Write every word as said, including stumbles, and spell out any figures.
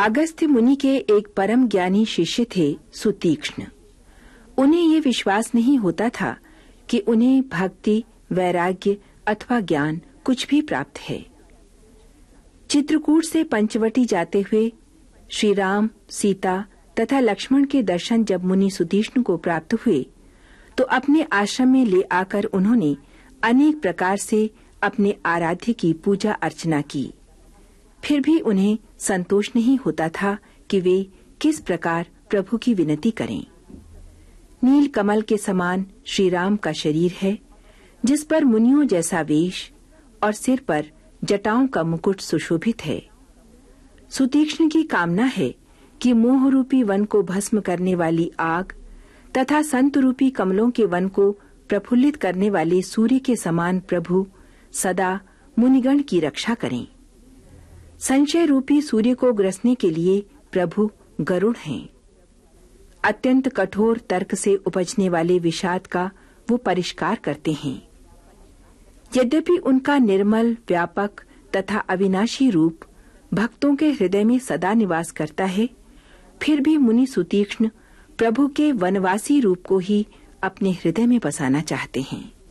अगस्त्य मुनि के एक परम ज्ञानी शिष्य थे सुतीक्ष्ण। उन्हें ये विश्वास नहीं होता था कि उन्हें भक्ति, वैराग्य अथवा ज्ञान कुछ भी प्राप्त है। चित्रकूट से पंचवटी जाते हुए श्री राम, सीता तथा लक्ष्मण के दर्शन जब मुनि सुतीक्ष्ण को प्राप्त हुए तो अपने आश्रम में ले आकर उन्होंने अनेक प्रकार से अपने आराध्य की पूजा अर्चना की। फिर भी उन्हें संतोष नहीं होता था कि वे किस प्रकार प्रभु की विनती करें। नील कमल के समान श्री राम का शरीर है, जिस पर मुनियों जैसा वेश और सिर पर जटाओं का मुकुट सुशोभित है। सुतीक्ष्ण की कामना है कि मोह रूपी वन को भस्म करने वाली आग तथा संत रूपी कमलों के वन को प्रफुल्लित करने वाले सूर्य के समान प्रभु सदा मुनिगण की रक्षा करें। संशय रूपी सूर्य को ग्रसने के लिए प्रभु गरुड़ हैं। अत्यंत कठोर तर्क से उपजने वाले विषाद का वो परिष्कार करते हैं। यद्यपि उनका निर्मल, व्यापक तथा अविनाशी रूप भक्तों के हृदय में सदा निवास करता है, फिर भी मुनि सुतीक्ष्ण प्रभु के वनवासी रूप को ही अपने हृदय में बसाना चाहते हैं।